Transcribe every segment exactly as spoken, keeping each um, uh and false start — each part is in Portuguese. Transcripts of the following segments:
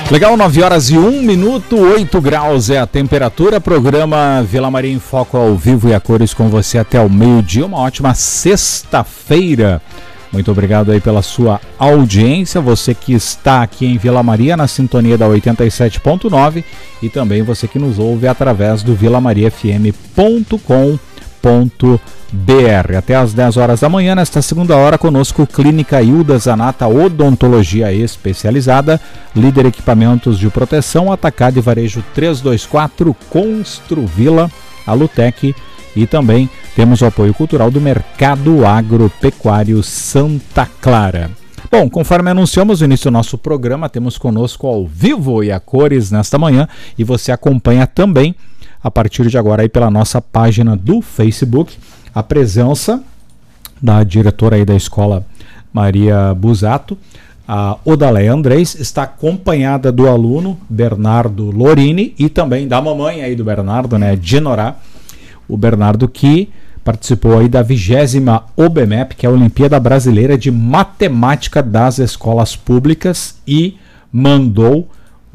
Legal, nove horas e um minuto, oito graus é a temperatura. Programa Vila Maria em Foco ao vivo e a cores com você até o meio-dia. Uma ótima sexta-feira. Muito obrigado aí pela sua audiência. Você que está aqui em Vila Maria na sintonia da oitenta e sete ponto nove e também você que nos ouve através do vila maria f m ponto com ponto b r. Até às dez horas da manhã, nesta segunda hora, conosco Clínica Hilda Zanata Odontologia Especializada, líder equipamentos de proteção, atacado e varejo trezentos e vinte e quatro, Construvila, Alutec, e também temos o apoio cultural do Mercado Agropecuário Santa Clara. Bom, conforme anunciamos no início do nosso programa, temos conosco ao vivo e a cores nesta manhã, e você acompanha também a partir de agora aí pela nossa página do Facebook, a presença da diretora aí da Escola Maria Busato, a Odaléia Andrés, está acompanhada do aluno Bernardo Lorini e também da mamãe aí do Bernardo, né, Dinorá, o Bernardo que participou aí da vigésima O B M E P, que é a Olimpíada Brasileira de Matemática das Escolas Públicas, e mandou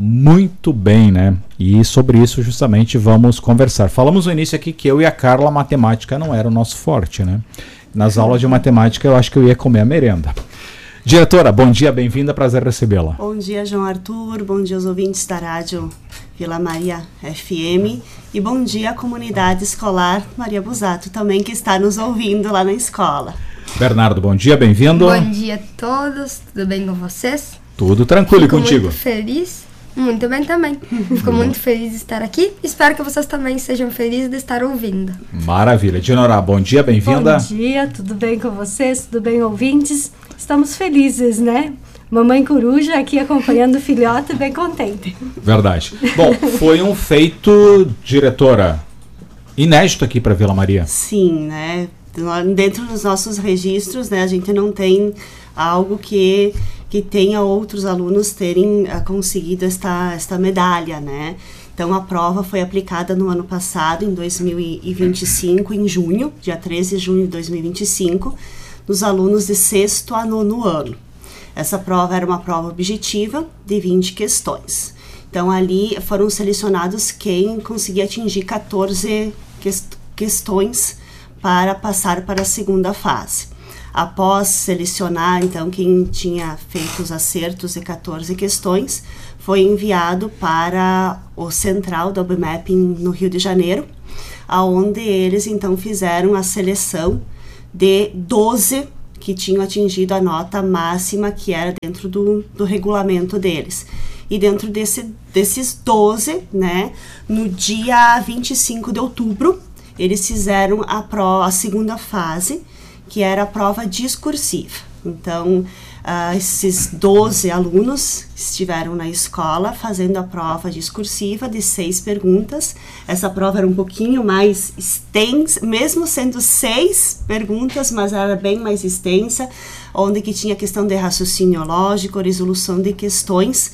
muito bem, né? E sobre isso justamente vamos conversar. Falamos no início aqui que eu e a Carla, a matemática não era o nosso forte, né? Nas aulas de matemática eu acho que eu ia comer a merenda. Diretora, bom dia, bem-vinda, prazer recebê-la. Bom dia, João Arthur, bom dia aos ouvintes da Rádio Vila Maria F M e bom dia à comunidade escolar Maria Busato também, que está nos ouvindo lá na escola. Bernardo, bom dia, bem-vindo. Bom dia a todos, tudo bem com vocês? Tudo tranquilo. Fico contigo? Muito feliz. Muito bem também. Fico muito feliz de estar aqui. Espero que vocês também sejam felizes de estar ouvindo. Maravilha. Dinorá, bom dia, bem-vinda. Bom dia, tudo bem com vocês? Tudo bem, ouvintes? Estamos felizes, né? Mamãe Coruja aqui acompanhando o filhote, bem contente. Verdade. Bom, foi um feito, diretora, inédito aqui para Vila Maria. Sim, né? Dentro dos nossos registros, né, a gente não tem algo que... que tenha outros alunos terem uh, conseguido esta, esta medalha, né? Então, a prova foi aplicada no ano passado, em dois mil e vinte e cinco, em junho, dia treze de junho de dois mil e vinte e cinco, nos alunos de sexto a nono ano. Essa prova era uma prova objetiva de vinte questões. Então, ali foram selecionados quem conseguia atingir quatorze quest- questões para passar para a segunda fase. Após selecionar, então, quem tinha feito os acertos de quatorze questões, foi enviado para o central da O B M E P no Rio de Janeiro, aonde eles, então, fizeram a seleção de doze que tinham atingido a nota máxima, que era dentro do, do regulamento deles. E dentro desse, desses doze, né, no dia vinte e cinco de outubro, eles fizeram a, pro, a segunda fase, que era a prova discursiva. Então, uh, esses doze alunos estiveram na escola fazendo a prova discursiva de seis perguntas. Essa prova era um pouquinho mais extensa, mesmo sendo seis perguntas, mas era bem mais extensa, onde que tinha questão de raciocínio lógico, resolução de questões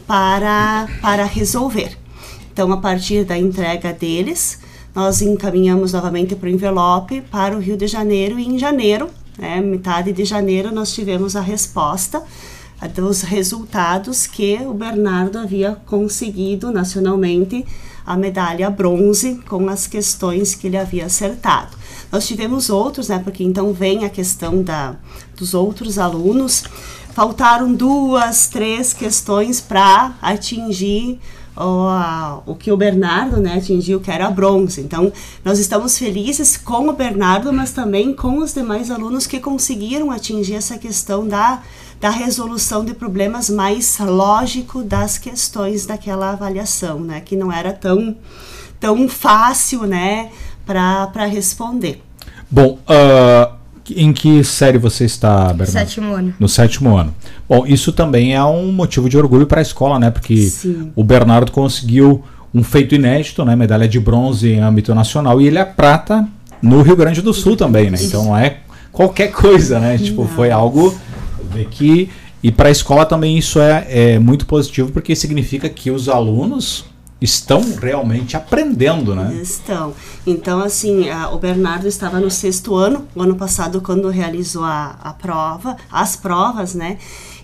para, para resolver. Então, a partir da entrega deles, nós encaminhamos novamente para o envelope para o Rio de Janeiro, e em janeiro, né, metade de janeiro, nós tivemos a resposta dos resultados que o Bernardo havia conseguido nacionalmente a medalha bronze com as questões que ele havia acertado. Nós tivemos outros, né, porque então vem a questão da, dos outros alunos. Faltaram duas, três questões para atingir O, a, o que o Bernardo, né, atingiu, que era bronze. Então, nós estamos felizes com o Bernardo, mas também com os demais alunos que conseguiram atingir essa questão da, da resolução de problemas mais lógico das questões daquela avaliação, né, que não era tão, tão fácil, né, para responder. Bom, uh... em que série você está, Bernardo? Sétimo ano. No sétimo ano. Bom, isso também é um motivo de orgulho para a escola, né? Porque Sim. o Bernardo conseguiu um feito inédito, né? Medalha de bronze em âmbito nacional, e ele é prata no Rio Grande do Sul também, né? Então não é qualquer coisa, né? Tipo, Não. foi algo que... E para a escola também isso é, é muito positivo, porque significa que os alunos estão realmente aprendendo, né? Estão. Então, assim, a, o Bernardo estava no sexto ano, o ano passado, quando realizou a, a prova, as provas, né?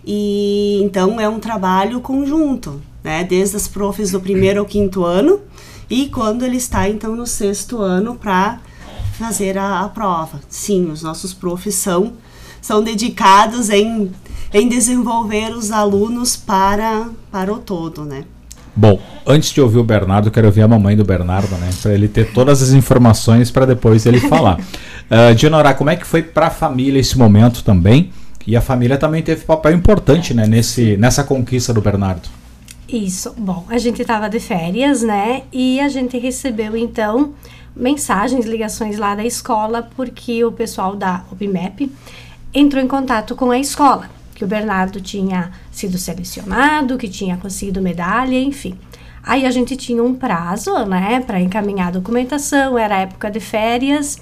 E então é um trabalho conjunto, né? Desde as profs do primeiro ao quinto ano e quando ele está então no sexto ano para fazer a, a prova. Sim, os nossos profs são, são dedicados em, em desenvolver os alunos para, para o todo, né? Bom, antes de ouvir o Bernardo, eu quero ouvir a mamãe do Bernardo, né? Para ele ter todas as informações para depois ele falar. uh, Dinorá, como é que foi para a família esse momento também? E a família também teve papel importante, né? Nesse, nessa conquista do Bernardo. Isso. Bom, a gente estava de férias, né? E a gente recebeu, então, mensagens, ligações lá da escola, porque o pessoal da O B M E P entrou em contato com a escola. Que o Bernardo tinha sido selecionado, que tinha conseguido medalha, enfim. Aí a gente tinha um prazo, né, para encaminhar a documentação, era época de férias,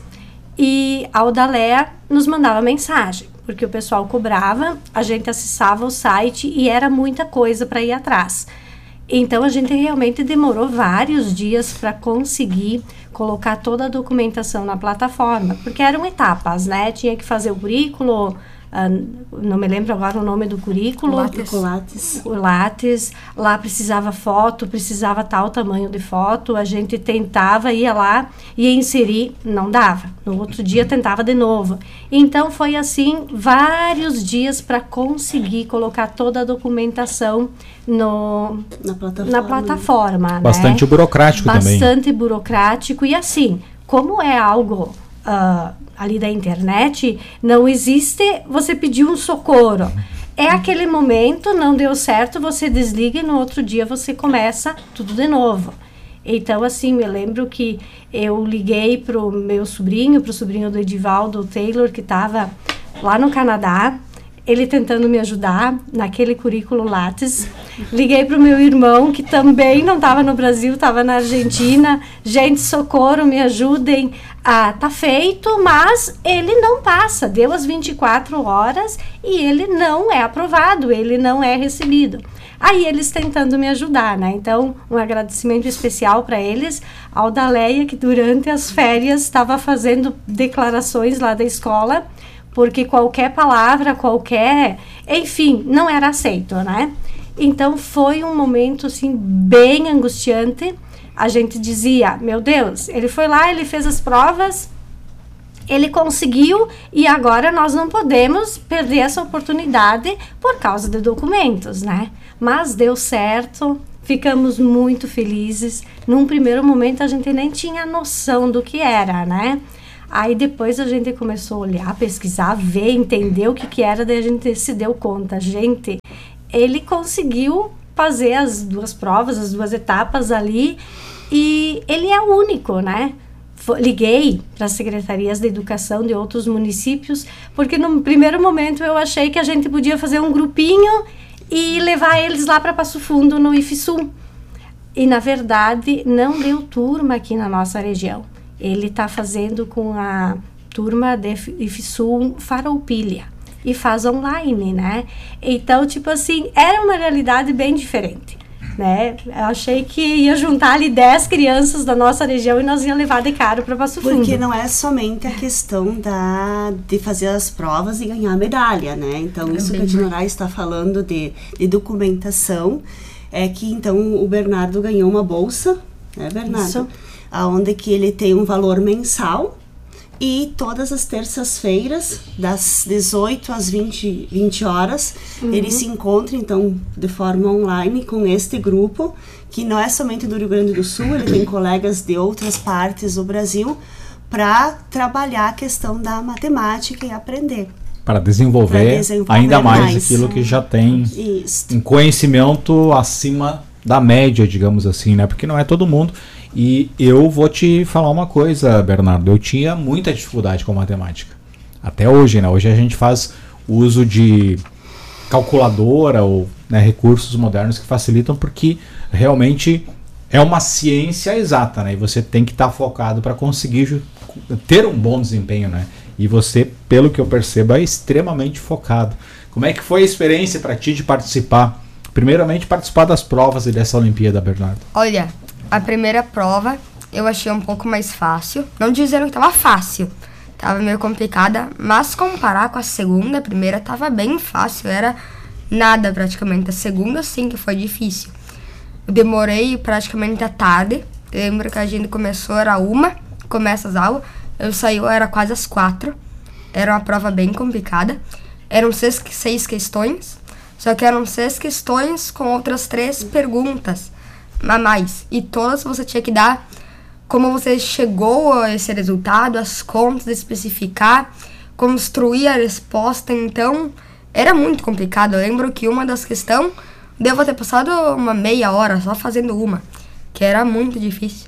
e a Odalea nos mandava mensagem, porque o pessoal cobrava, a gente acessava o site e era muita coisa para ir atrás. Então a gente realmente demorou vários dias para conseguir colocar toda a documentação na plataforma, porque eram etapas, né, tinha que fazer o currículo. Uh, não me lembro agora o nome do currículo. Lattes. Lattes. O Lattes. Lá precisava foto, precisava tal tamanho de foto. A gente tentava, ia lá e inserir, não dava. No outro dia tentava de novo. Então foi assim, vários dias para conseguir colocar toda a documentação no, na plataforma. Na plataforma, Bastante né? burocrático Bastante também. Bastante burocrático. E assim, como é algo... Uh, ali da internet, não existe você pedir um socorro. É aquele momento, não deu certo, você desliga e no outro dia você começa tudo de novo. Então, assim, me lembro que eu liguei pro meu sobrinho, pro sobrinho do Edivaldo Taylor, que estava lá no Canadá, ele tentando me ajudar naquele currículo Lattes. Liguei pro meu irmão, que também não estava no Brasil, estava na Argentina. Gente, socorro, me ajudem. Ah, tá feito, mas ele não passa. Deu as vinte e quatro horas e ele não é aprovado, ele não é recebido. Aí eles tentando me ajudar, né? Então, um agradecimento especial para eles. A Odaleia, que durante as férias estava fazendo declarações lá da escola, porque qualquer palavra, qualquer... Enfim, não era aceito, né? Então, foi um momento, assim, bem angustiante. A gente dizia, meu Deus, ele foi lá, ele fez as provas, ele conseguiu e agora nós não podemos perder essa oportunidade por causa de documentos, né? Mas deu certo, ficamos muito felizes. Num primeiro momento, a gente nem tinha noção do que era, né? Aí depois a gente começou a olhar, pesquisar, ver, entender o que que era, daí a gente se deu conta. Gente, ele conseguiu fazer as duas provas, as duas etapas ali, e ele é o único, né? Liguei para as secretarias de educação de outros municípios, porque no primeiro momento eu achei que a gente podia fazer um grupinho e levar eles lá para Passo Fundo, no IFSUM. E, na verdade, não deu turma aqui na nossa região. Ele está fazendo com a turma de IFSUM Farroupilha e faz online, né? Então, tipo assim, era uma realidade bem diferente, né? Eu achei que ia juntar ali dez crianças da nossa região e nós ia levar de cara para Passo Fundo. Porque não é somente a questão da, de fazer as provas e ganhar medalha, né? Então, é isso que a Dinorá está falando de, de documentação, é que, então, o Bernardo ganhou uma bolsa, né, Bernardo? Isso. Onde que ele tem um valor mensal e todas as terças-feiras, das dezoito às vinte, vinte horas, uhum. ele se encontra, então, de forma online com este grupo, que não é somente do Rio Grande do Sul, ele tem colegas de outras partes do Brasil, para trabalhar a questão da matemática e aprender. Para desenvolver, pra desenvolver ainda mais, mais aquilo que já tem Isso. um conhecimento acima da média, digamos assim, né? Porque não é todo mundo. E eu vou te falar uma coisa, Bernardo, eu tinha muita dificuldade com matemática. Até hoje, né? Hoje a gente faz uso de calculadora ou, né, recursos modernos que facilitam, porque realmente é uma ciência exata, né? E você tem que estar tá focado para conseguir ter um bom desempenho, né? E você, pelo que eu percebo, é extremamente focado. Como é que foi a experiência para ti de participar? Primeiramente, participar das provas e dessa Olimpíada, Bernardo. Olha, a primeira prova eu achei um pouco mais fácil. Não dizendo que estava fácil, estava meio complicada, mas comparar com a segunda, a primeira estava bem fácil. Era nada praticamente. A segunda sim que foi difícil. Eu demorei praticamente a tarde. Eu lembro que a gente começou, era uma, começa as aulas. Eu saí, era quase às quatro. Era uma prova bem complicada. Eram seis, seis questões. Só que eram seis questões com outras três perguntas a mais. E todas você tinha que dar como você chegou a esse resultado, as contas, especificar, construir a resposta. Então, era muito complicado. Eu lembro que uma das questões, devo ter passado uma meia hora só fazendo uma, que era muito difícil.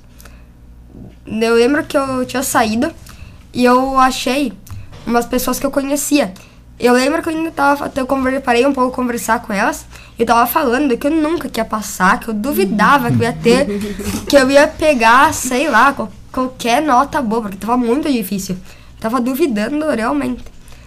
Eu lembro que eu tinha saído e eu achei umas pessoas que eu conhecia. Eu lembro que eu ainda tava, eu parei um pouco conversar com elas, e eu tava falando que eu nunca ia passar, que eu duvidava que eu ia ter, que eu ia pegar, sei lá, qual, qualquer nota boa, porque tava muito difícil. Eu tava duvidando realmente.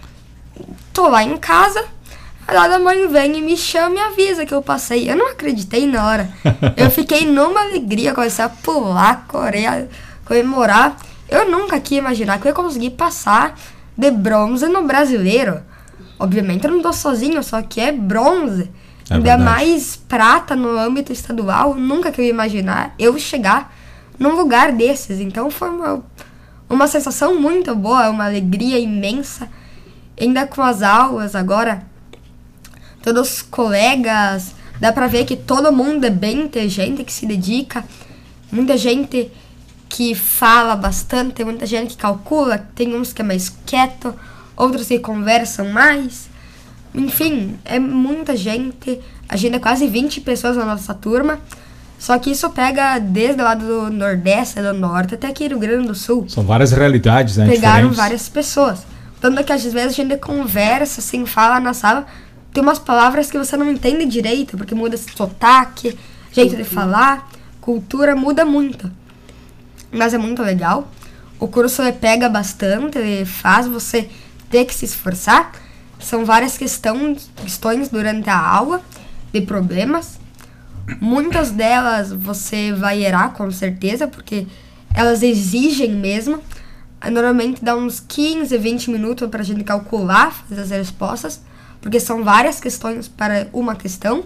Tô lá em casa, a da mãe vem e me chama e avisa que eu passei. Eu não acreditei na hora. Eu fiquei numa alegria, comecei a pular, correr, comemorar. Eu nunca ia imaginar que eu ia conseguir passar de bronze no brasileiro. Obviamente eu não tô sozinho, só que é bronze. É Ainda verdade. Mais prata no âmbito estadual. Nunca que eu ia imaginar eu chegar num lugar desses. Então foi uma, uma sensação muito boa, uma alegria imensa. Ainda com as aulas agora, todos os colegas, dá pra ver que todo mundo é bem inteligente, que se dedica. Muita gente que fala bastante, muita gente que calcula, tem uns que é mais quieto, outros que conversam mais. Enfim, é muita gente. A gente é quase vinte pessoas na nossa turma. Só que isso pega desde lá do Nordeste, do Norte, até aqui no Rio Grande do Sul. São várias realidades, né? Pegaram diferentes. Várias pessoas. Tanto que às vezes a gente conversa, assim, fala na sala, tem umas palavras que você não entende direito, porque muda sotaque, jeito de falar, cultura muda muito. Mas é muito legal. O curso pega bastante, ele faz você ter que se esforçar. São várias questões, questões durante a aula de problemas. Muitas delas você vai errar com certeza, porque elas exigem mesmo. Normalmente dá uns quinze, vinte minutos para a gente calcular, fazer as respostas, porque são várias questões para uma questão.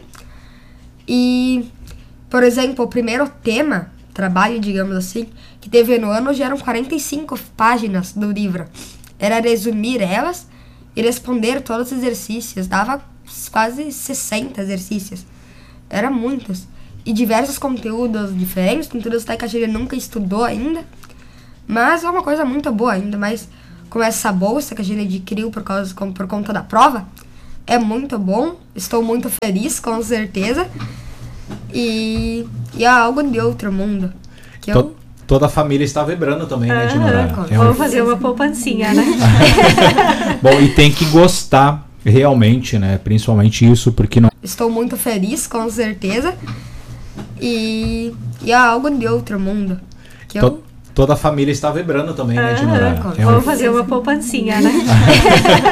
E, por exemplo, o primeiro tema, trabalho, digamos assim, que teve no ano, já eram quarenta e cinco páginas do livro. Era resumir elas e responder todos os exercícios. Dava quase sessenta exercícios. Era muitos. E diversos conteúdos diferentes, conteúdos até que a gente nunca estudou ainda. Mas é uma coisa muito boa, ainda mais com essa bolsa que a gente adquiriu por, causa, por conta da prova. É muito bom, estou muito feliz, com certeza. E, e é algo de outro mundo. Que eu... Toda a família está vibrando também, né, Dinora? É Vamos um... fazer uma poupancinha, né? Bom, e tem que gostar realmente, né? Principalmente isso, porque não... Estou muito feliz, com certeza. E, e é algo de outro mundo. Que to... eu... Toda a família está vibrando também, né, Dinora? Vamos um... fazer uma poupancinha, né?